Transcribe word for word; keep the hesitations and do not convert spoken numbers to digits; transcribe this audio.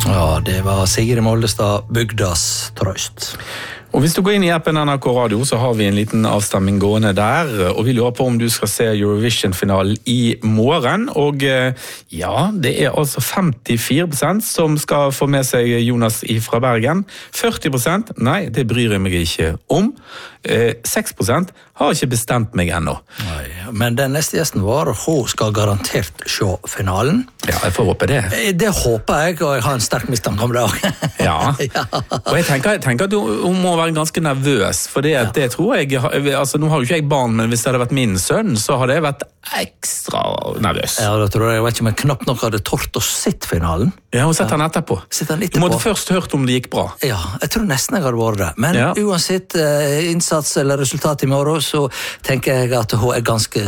Ja, det var Sigrid Moldestad, Bygdas trøst. Og hvis du går inn i appen N R K Radio, så har vi en liten avstemming gående der, og vi lurer på om du skal se Eurovision-finalen i morgen, og ja, det er altså femtifire prosent som skal få med seg Jonas fra Bergen, førti prosent, nei, det bryr jeg meg ikke om, seks prosent har ikke bestemt meg ennå. Nei, men den neste gjesten vår, hun skal garantert se finalen. Ja, jeg får håpe det. Det håper jeg, og jeg har en sterk mistanke om det også. Ja, og jeg tenker, jeg tenker at hun må være ganske nervøs, for det, ja. Det tror jeg, altså nå har jo ikke jeg barn, men hvis det hadde vært min sønn, så hadde jeg vært ekstra nervøs. Ja, da tror jeg, jeg vet ikke, men knapt nok hadde tort å sitte finalen. Ja, hun setter ja. Han etterpå. Han etterpå. Du måtte først hørt om det gikk bra. Ja, jeg tror nesten jeg hadde vært det. Men ja. Uansett uh, innsats eller resultat i morgen, så tenker jeg at hun er ganske